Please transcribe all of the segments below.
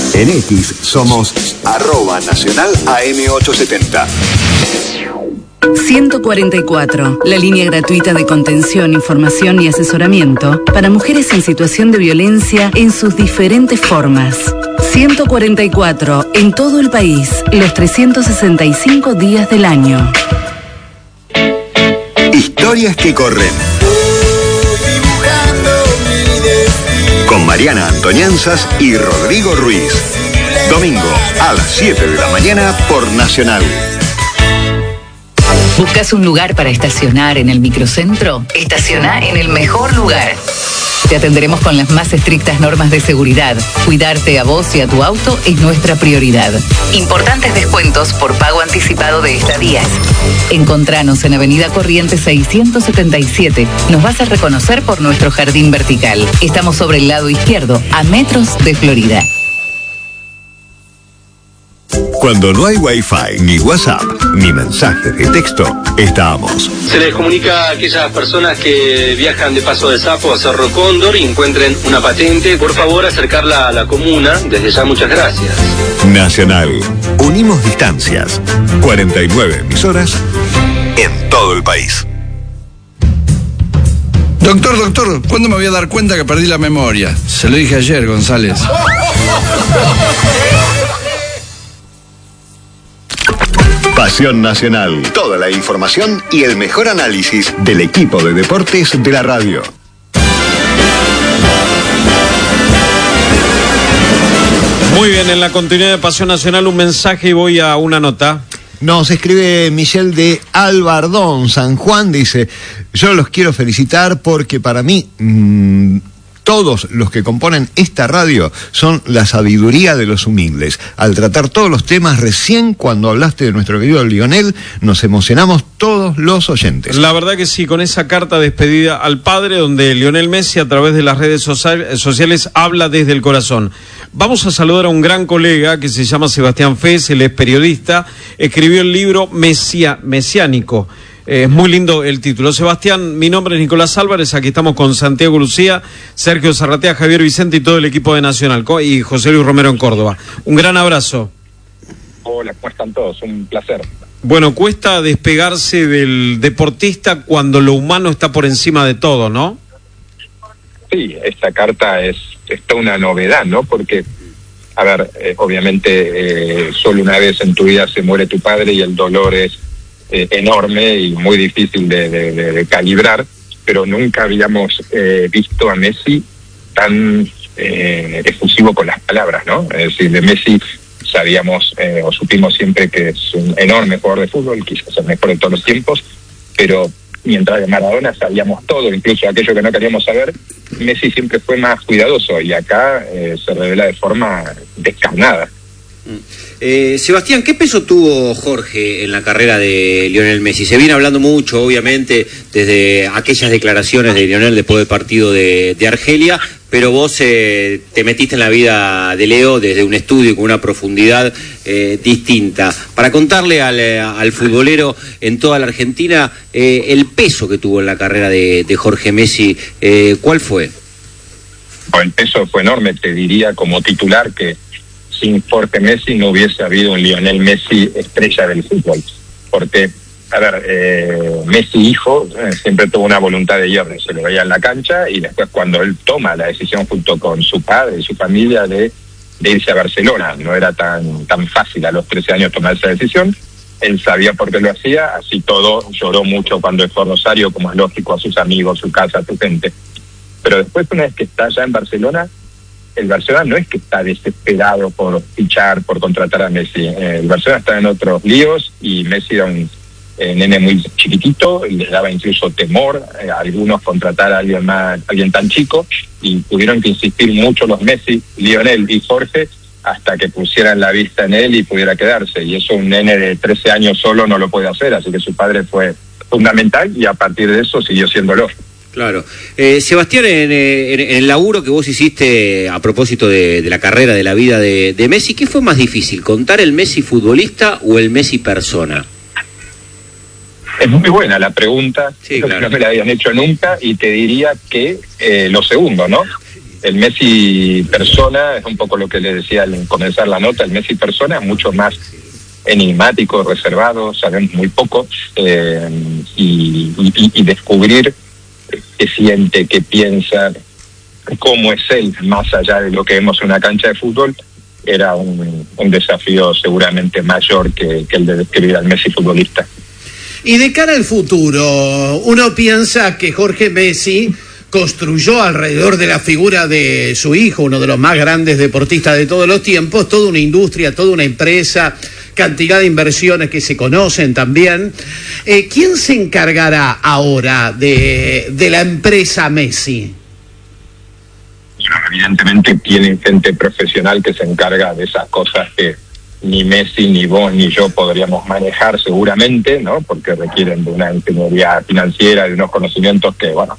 En X somos @Nacional AM870. 144, la línea gratuita de contención, información y asesoramiento para mujeres en situación de violencia en sus diferentes formas. 144, en todo el país, los 365 días del año. Historias que corren. Con Mariana Antonianzas y Rodrigo Ruiz. Domingo a las 7 de la mañana por Nacional. ¿Buscas un lugar para estacionar en el microcentro? Estaciona en el mejor lugar. Te atenderemos con las más estrictas normas de seguridad. Cuidarte a vos y a tu auto es nuestra prioridad. Importantes descuentos por pago anticipado de estadías. Encontranos en Avenida Corrientes 677. Nos vas a reconocer por nuestro jardín vertical. Estamos sobre el lado izquierdo, a metros de Florida. Cuando no hay Wi-Fi, ni WhatsApp, ni mensajes de texto, estamos. Se les comunica a aquellas personas que viajan de Paso de Sapo a Cerro Cóndor y encuentren una patente, por favor acercarla a la comuna. Desde ya, muchas gracias. Nacional. Unimos distancias. 49 emisoras en todo el país. Doctor, ¿cuándo me voy a dar cuenta que perdí la memoria? Se lo dije ayer, González. Pasión Nacional. Toda la información y el mejor análisis del equipo de deportes de la radio. Muy bien, en la continuidad de Pasión Nacional un mensaje y voy a una nota. Nos escribe Michelle de Albardón, San Juan, dice: yo los quiero felicitar porque para mí todos los que componen esta radio son la sabiduría de los humildes. Al tratar todos los temas, recién cuando hablaste de nuestro querido Lionel, nos emocionamos todos los oyentes. La verdad que sí, con esa carta despedida al padre, donde Lionel Messi a través de las redes sociales habla desde el corazón. Vamos a saludar a un gran colega que se llama Sebastián Fez, él es periodista, escribió el libro Mesiánico. Es muy lindo el título. Sebastián, mi nombre es Nicolás Álvarez, aquí estamos con Santiago Lucía, Sergio Zarratea, Javier Vicente y todo el equipo de Nacional, y José Luis Romero en Córdoba. Un gran abrazo. Hola, ¿cómo están todos? Un placer. Bueno, cuesta despegarse del deportista cuando lo humano está por encima de todo, ¿no? Sí, esta carta es toda una novedad, ¿no? Porque, a ver, obviamente solo una vez en tu vida se muere tu padre y el dolor es enorme y muy difícil de calibrar, pero nunca habíamos visto a Messi tan efusivo con las palabras, ¿no? Es decir, de Messi sabíamos o supimos siempre que es un enorme jugador de fútbol, quizás el mejor de todos los tiempos, pero mientras de Maradona sabíamos todo, incluso aquello que no queríamos saber. Messi siempre fue más cuidadoso y acá se revela de forma descarnada. Sebastián, ¿qué peso tuvo Jorge en la carrera de Lionel Messi? Se viene hablando mucho, obviamente, desde aquellas declaraciones de Lionel después del partido de Argelia, pero vos te metiste en la vida de Leo desde un estudio con una profundidad distinta. Para contarle al futbolero en toda la Argentina el peso que tuvo en la carrera de Jorge Messi, ¿cuál fue? El peso fue enorme, te diría como titular que sin Jorge Messi no hubiese habido un Lionel Messi estrella del fútbol, porque, a ver, Messi hijo siempre tuvo una voluntad de hierro, se lo veía en la cancha, y después cuando él toma la decisión junto con su padre y su familia de irse a Barcelona, no era tan fácil a los 13 años tomar esa decisión, él sabía por qué lo hacía, así todo, lloró mucho cuando fue a Rosario, como es lógico, a sus amigos, su casa, a su gente, pero después una vez que está ya en Barcelona, el Barcelona no es que está desesperado por fichar, por contratar a Messi. El Barcelona está en otros líos y Messi era un nene muy chiquitito y les daba incluso temor a algunos contratar a alguien tan chico, y tuvieron que insistir mucho los Messi, Lionel y Jorge hasta que pusieran la vista en él y pudiera quedarse. Y eso un nene de 13 años solo no lo puede hacer, así que su padre fue fundamental y a partir de eso siguió siéndolo. Claro. Sebastián, en el laburo que vos hiciste a propósito de la carrera, de la vida de Messi, ¿qué fue más difícil, contar el Messi futbolista o el Messi persona? Es muy buena la pregunta, sí, claro. No me la habían hecho nunca y te diría que lo segundo, ¿no? el Messi persona, es un poco lo que le decía al comenzar la nota, el Messi persona es mucho más enigmático, reservado, sabemos muy poco, y descubrir qué siente, qué piensa, cómo es él, más allá de lo que vemos en una cancha de fútbol, era un desafío seguramente mayor que el de describir al Messi futbolista. Y de cara al futuro, uno piensa que Jorge Messi construyó alrededor de la figura de su hijo, uno de los más grandes deportistas de todos los tiempos, toda una industria, toda una empresa, cantidad de inversiones que se conocen también. ¿Quién se encargará ahora de la empresa Messi? Bueno, evidentemente tienen gente profesional que se encarga de esas cosas que ni Messi, ni vos, ni yo podríamos manejar seguramente, ¿no? Porque requieren de una ingeniería financiera, de unos conocimientos que, bueno,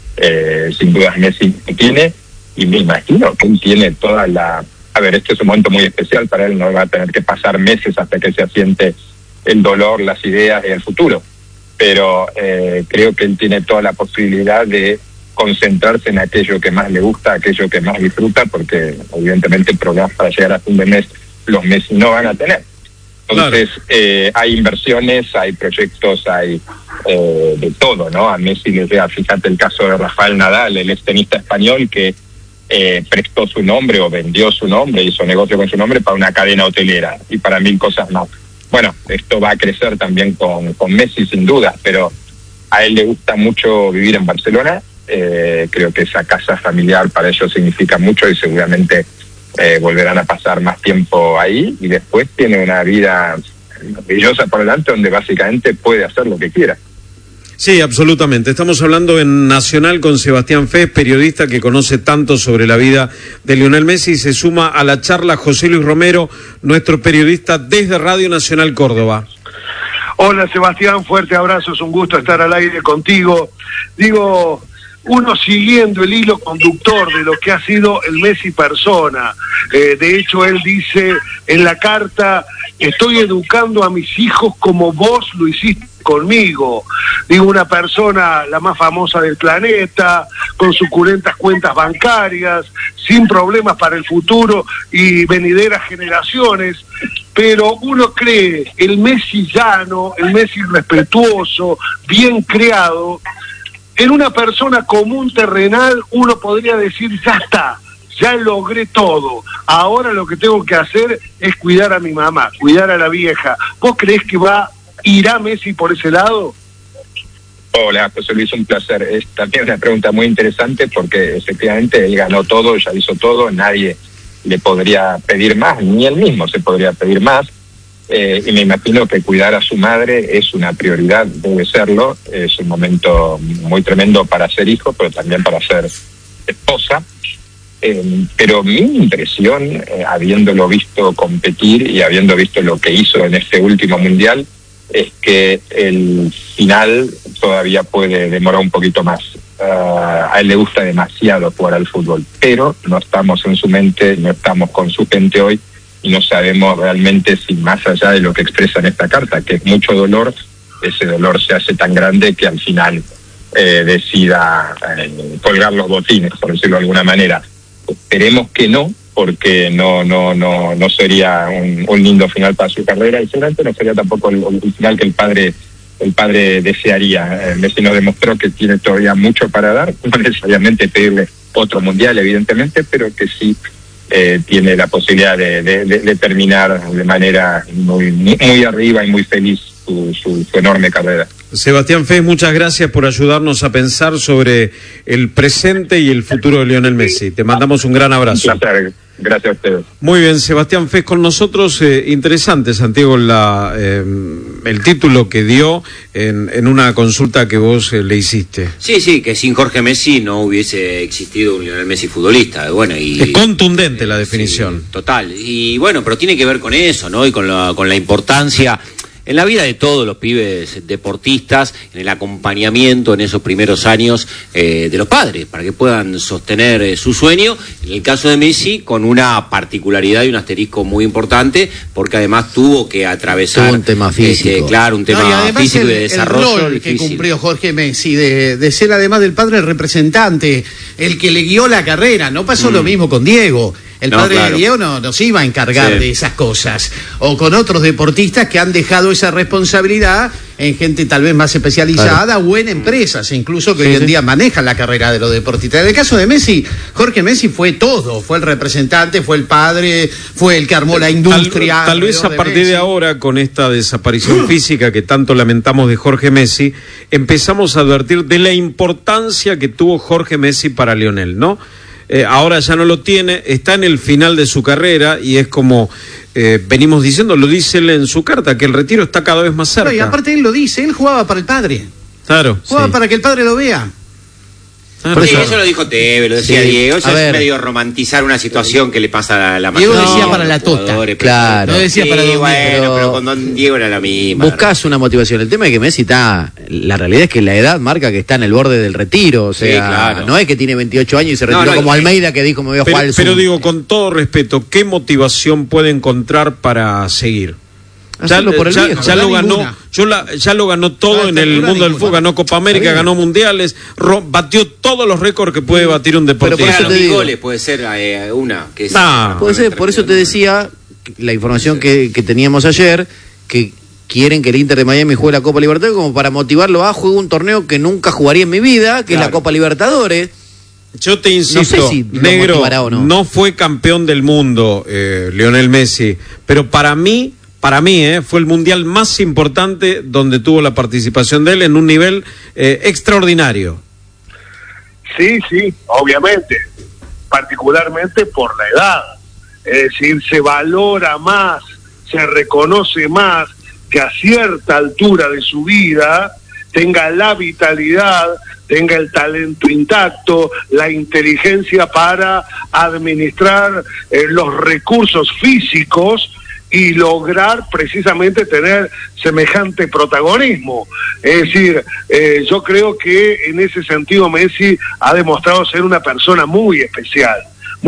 sin duda Messi tiene, y me imagino que él tiene toda la... A ver, este es un momento muy especial para él, no va a tener que pasar meses hasta que se asiente el dolor, las ideas y el futuro, pero creo que él tiene toda la posibilidad de concentrarse en aquello que más le gusta, aquello que más disfruta, porque evidentemente problemas para llegar a fin de mes los Messi no van a tener. Entonces, claro, hay inversiones, hay proyectos, hay de todo, ¿no? A Messi le llega, fíjate el caso de Rafael Nadal, el extenista español que prestó su nombre o vendió su nombre, hizo negocio con su nombre para una cadena hotelera y para 1000 cosas más. Bueno, esto va a crecer también con Messi sin duda, pero a él le gusta mucho vivir en Barcelona. Creo que esa casa familiar para ellos significa mucho y seguramente volverán a pasar más tiempo ahí, y después tiene una vida maravillosa por delante donde básicamente puede hacer lo que quiera. Sí, absolutamente. Estamos hablando en Nacional con Sebastián Fez, periodista que conoce tanto sobre la vida de Lionel Messi, y se suma a la charla José Luis Romero, nuestro periodista desde Radio Nacional Córdoba. Hola Sebastián, fuerte abrazo, es un gusto estar al aire contigo. Digo, uno siguiendo el hilo conductor de lo que ha sido el Messi persona. De hecho, él dice en la carta: estoy educando a mis hijos como vos lo hiciste conmigo. Digo, una persona la más famosa del planeta, con suculentas cuentas bancarias, sin problemas para el futuro y venideras generaciones, pero uno cree el Messi llano, el Messi respetuoso, bien creado. En una persona común terrenal uno podría decir, ya está, ya logré todo, ahora lo que tengo que hacer es cuidar a mi mamá, cuidar a la vieja. ¿Vos creés que irá Messi por ese lado? Hola, José Luis, un placer. Es también una pregunta muy interesante porque efectivamente él ganó todo, ya hizo todo, nadie le podría pedir más, ni él mismo se podría pedir más. Y me imagino que cuidar a su madre es una prioridad, debe serlo. Es un momento muy tremendo para ser hijo, pero también para ser esposa. Pero mi impresión, habiéndolo visto competir y habiendo visto lo que hizo en este último mundial, es que el final todavía puede demorar un poquito más. A él le gusta demasiado jugar al fútbol, pero no estamos en su mente, no estamos con su gente hoy, y no sabemos realmente si más allá de lo que expresa en esta carta, que es mucho dolor, ese dolor se hace tan grande que al final decida colgar los botines, por decirlo de alguna manera. Esperemos que no, porque no sería un lindo final para su carrera, y seguramente no sería tampoco el final que el padre desearía. Messi nos demostró que tiene todavía mucho para dar, no necesariamente pedirle otro mundial, evidentemente, pero que sí tiene la posibilidad de terminar de manera muy arriba y muy feliz su enorme carrera. Sebastián Fez, muchas gracias por ayudarnos a pensar sobre el presente y el futuro de Lionel Messi. Te mandamos un gran abrazo. Un placer. Gracias a ustedes. Muy bien, Sebastián Fez con nosotros. Interesante, Santiago, el título que dio en una consulta que vos le hiciste. Sí, que sin Jorge Messi no hubiese existido un Lionel Messi futbolista. Bueno, y es contundente la definición. Sí, total. Y bueno, pero tiene que ver con eso, ¿no? Y con la importancia en la vida de todos los pibes deportistas, en el acompañamiento en esos primeros años de los padres, para que puedan sostener su sueño. En el caso de Messi, con una particularidad y un asterisco muy importante, porque además tuvo que atravesar un tema físico. Un tema físico y de desarrollo. El rol difícil que cumplió Jorge Messi de ser además del padre el representante, el que le guió la carrera. No pasó lo mismo con Diego. El padre de Diego no se iba a encargar de esas cosas. O con otros deportistas que han dejado esa responsabilidad en gente tal vez más especializada o en empresas, incluso que hoy en día manejan la carrera de los deportistas. En el caso de Messi, Jorge Messi fue todo. Fue el representante, fue el padre, fue el que armó la industria. Tal vez a partir de ahora, con esta desaparición física que tanto lamentamos de Jorge Messi, empezamos a advertir de la importancia que tuvo Jorge Messi para Lionel, ¿no? Ahora ya no lo tiene, está en el final de su carrera y es como venimos diciendo, lo dice él en su carta, que el retiro está cada vez más cerca. No, y aparte él lo dice, él jugaba para el padre. Claro. Jugaba para que el padre lo vea. Sí, eso lo dijo Teve, lo decía Diego. Eso es medio romantizar una situación que le pasa a la mayoría. Diego decía para la tota. Claro. No decía para Don Diego. Pero con Don Diego era la misma. Buscás una motivación. El tema es que Messi está... La realidad es que la edad marca que está en el borde del retiro. O sea, no es que tiene 28 años y se retiró como Almeida, que dijo me voy a jugar al sur. Pero digo, con todo respeto, ¿qué motivación puede encontrar para seguir? Ya lo ganó, ya lo ganó todo en el mundo del fútbol, ganó Copa América, ganó mundiales, batió todos los récords que puede batir un deportista. Pero por eso te goles puede ser una que es puede ser, por eso te decía la información que teníamos ayer, que quieren que el Inter de Miami juegue la Copa Libertadores como para motivarlo a jugar un torneo que nunca jugaría en mi vida, que es la Copa Libertadores. Yo te insisto, no sé si negro, no fue campeón del mundo Lionel Messi, pero para mí fue el mundial más importante donde tuvo la participación de él en un nivel extraordinario. Sí, obviamente, particularmente por la edad. Es decir, se valora más, se reconoce más que a cierta altura de su vida tenga la vitalidad, tenga el talento intacto, la inteligencia para administrar los recursos físicos y lograr precisamente tener semejante protagonismo. Es decir, yo creo que en ese sentido Messi ha demostrado ser una persona muy especial,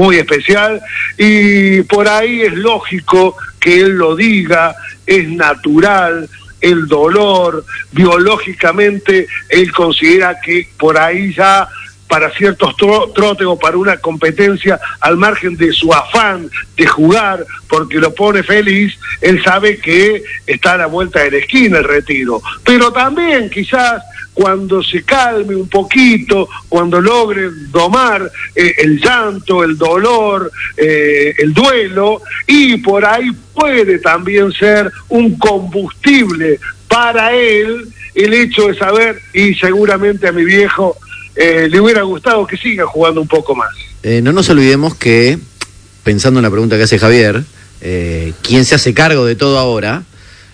y por ahí es lógico que él lo diga, es natural el dolor, biológicamente él considera que por ahí ya para ciertos trotes o para una competencia, al margen de su afán de jugar, porque lo pone feliz, él sabe que está a la vuelta de la esquina el retiro. Pero también quizás cuando se calme un poquito, cuando logre domar el llanto, el dolor, el duelo, y por ahí puede también ser un combustible para él el hecho de saber, y seguramente a mi viejo le hubiera gustado que siga jugando un poco más. No nos olvidemos que, pensando en la pregunta que hace Javier, ¿quién se hace cargo de todo ahora?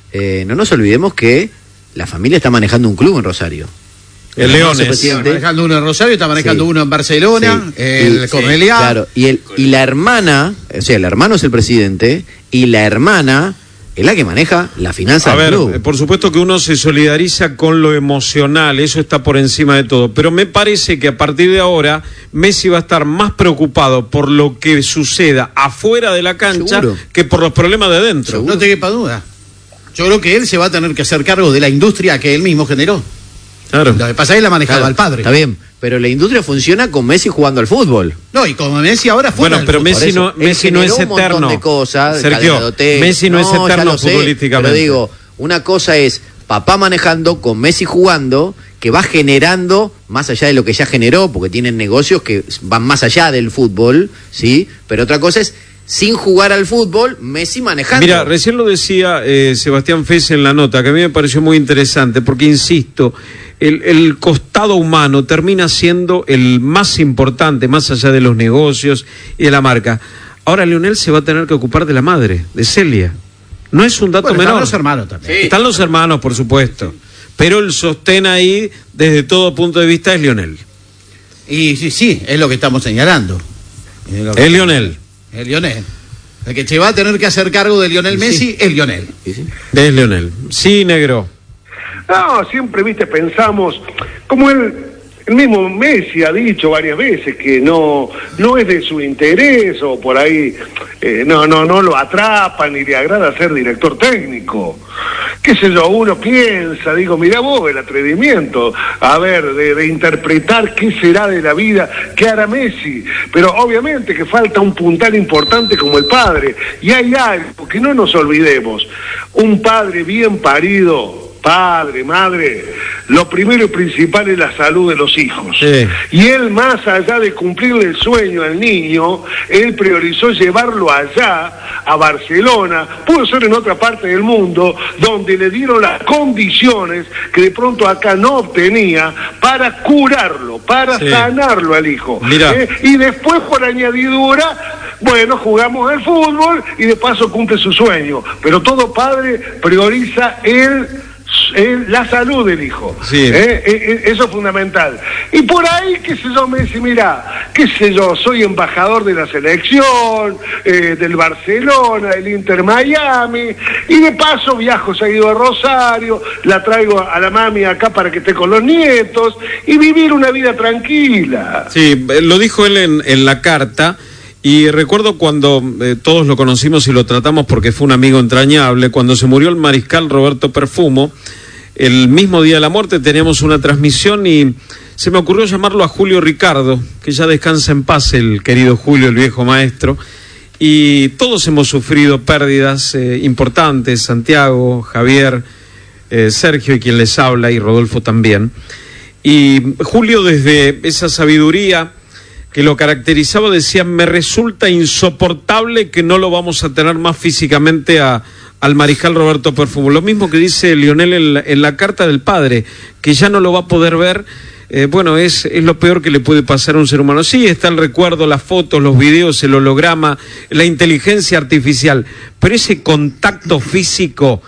No nos olvidemos que la familia está manejando un club en Rosario. El Leones. Está manejando uno en Rosario, está manejando uno en Barcelona, el Corneliá. Claro, y la hermana, o sea, el hermano es el presidente, y la hermana es la que maneja la finanza del club. Por supuesto que uno se solidariza con lo emocional, eso está por encima de todo, pero me parece que a partir de ahora Messi va a estar más preocupado por lo que suceda afuera de la cancha que por los problemas de dentro. No te quepa duda. Yo creo que él se va a tener que hacer cargo de la industria que él mismo generó. Claro. Lo que pasa es que la manejaba al padre. Está bien, pero la industria funciona con Messi jugando al fútbol. No, y como Messi ahora fuera. Bueno, pero Messi no es eterno. De cosas, Sergio, Messi no es eterno futbolísticamente. Pero digo, una cosa es papá manejando con Messi jugando, que va generando más allá de lo que ya generó, porque tienen negocios que van más allá del fútbol, ¿sí? Pero otra cosa es sin jugar al fútbol, Messi manejando. Mira, recién lo decía Sebastián Fez en la nota, que a mí me pareció muy interesante, porque insisto, el costado humano termina siendo el más importante, más allá de los negocios y de la marca. Ahora Lionel se va a tener que ocupar de la madre, de Celia. No es un dato menor. Están los hermanos también. Sí. Están los hermanos, por supuesto. Pero el sostén ahí, desde todo punto de vista, es Lionel. Y sí, es lo que estamos señalando. Es Lionel. El Lionel. El que se va a tener que hacer cargo de Lionel Messi es Lionel. Es Lionel. Sí, negro. No, siempre, viste, pensamos, como el mismo Messi ha dicho varias veces que no es de su interés o por ahí no lo atrapa ni le agrada ser director técnico. Qué sé yo, uno piensa, digo, mira vos el atrevimiento, a ver, de interpretar qué será de la vida, qué hará Messi, pero obviamente que falta un puntal importante como el padre, y hay algo que no nos olvidemos, un padre bien parido, padre, madre, lo primero y principal es la salud de los hijos. Sí. Y él, más allá de cumplirle el sueño al niño, él priorizó llevarlo allá, a Barcelona, pudo ser en otra parte del mundo, donde le dieron las condiciones que de pronto acá no obtenía para curarlo, para sanarlo al hijo. Y después, por añadidura, bueno, jugamos al fútbol y de paso cumple su sueño. Pero todo padre prioriza la salud del hijo. Eso es fundamental. Y por ahí, qué sé yo, Messi, mira, qué sé yo, soy embajador de la selección, del Barcelona, del Inter Miami, y de paso viajo seguido a Rosario, la traigo a la mami acá para que esté con los nietos y vivir una vida tranquila. Sí, lo dijo él en la carta. Y recuerdo cuando todos lo conocimos y lo tratamos porque fue un amigo entrañable, cuando se murió el mariscal Roberto Perfumo, el mismo día de la muerte teníamos una transmisión y se me ocurrió llamarlo a Julio Ricardo, que ya descansa en paz el querido Julio, el viejo maestro, y todos hemos sufrido pérdidas importantes, Santiago, Javier, Sergio y quien les habla, y Rodolfo también. Y Julio, desde esa sabiduría que lo caracterizaba, decía: me resulta insoportable que no lo vamos a tener más físicamente al mariscal Roberto Perfumo. Lo mismo que dice Lionel en la carta del padre, que ya no lo va a poder ver. Bueno, es lo peor que le puede pasar a un ser humano. Sí, está el recuerdo, las fotos, los videos, el holograma, la inteligencia artificial, pero ese contacto físico,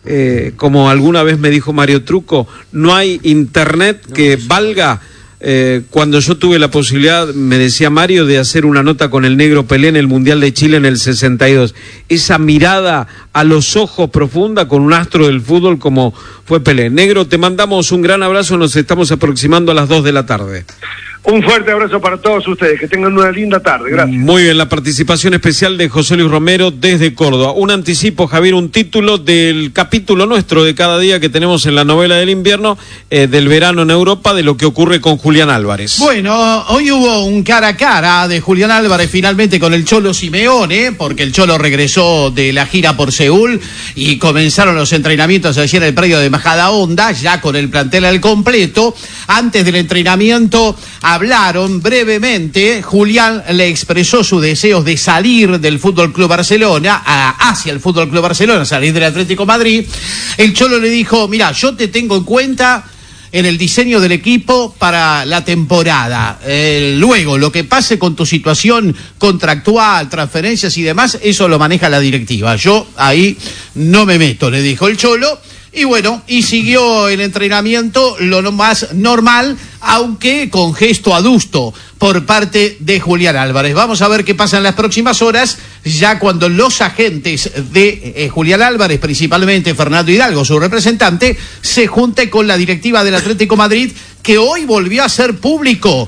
como alguna vez me dijo Mario Trucco, no hay internet que valga. Cuando yo tuve la posibilidad, me decía Mario, de hacer una nota con el negro Pelé en el Mundial de Chile en el 62, esa mirada a los ojos profunda con un astro del fútbol como fue Pelé. Negro, te mandamos un gran abrazo, nos estamos aproximando a las 2 de la tarde. Un fuerte abrazo para todos ustedes, que tengan una linda tarde, gracias. Muy bien, la participación especial de José Luis Romero desde Córdoba. Un anticipo, Javier, un título del capítulo nuestro de cada día que tenemos en la novela del invierno, del verano en Europa, de lo que ocurre con Julián Álvarez. Bueno, hoy hubo un cara a cara de Julián Álvarez finalmente con el Cholo Simeone, porque el Cholo regresó de la gira por Seúl y comenzaron los entrenamientos ayer en el predio de Majadahonda, ya con el plantel al completo. Antes del entrenamiento hablaron brevemente. Julián le expresó sus deseos de salir del Fútbol Club Barcelona, hacia el Fútbol Club Barcelona, salir del Atlético Madrid. El Cholo le dijo: mira, yo te tengo en cuenta en el diseño del equipo para la temporada. Luego, lo que pase con tu situación contractual, transferencias y demás, eso lo maneja la directiva. Yo ahí no me meto, le dijo el Cholo. Y bueno, y siguió el entrenamiento lo más normal, aunque con gesto adusto por parte de Julián Álvarez. Vamos a ver qué pasa en las próximas horas, ya cuando los agentes de Julián Álvarez, principalmente Fernando Hidalgo, su representante, se junte con la directiva del Atlético Madrid, que hoy volvió a ser público,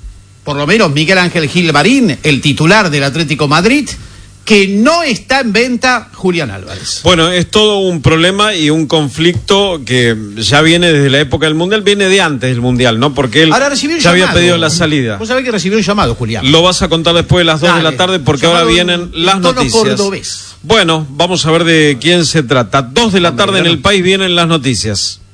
por lo menos Miguel Ángel Gil Marín, el titular del Atlético Madrid, que no está en venta Julián Álvarez. Bueno, es todo un problema y un conflicto que ya viene desde la época del Mundial, viene de antes del Mundial, ¿no? Porque él ya había pedido la salida. Vos sabés que recibió un llamado, Julián. Lo vas a contar después de las 2 de la tarde, porque ahora vienen las noticias. Cordobés. Bueno, vamos a ver de quién se trata. 2 de la tarde en el país vienen las noticias.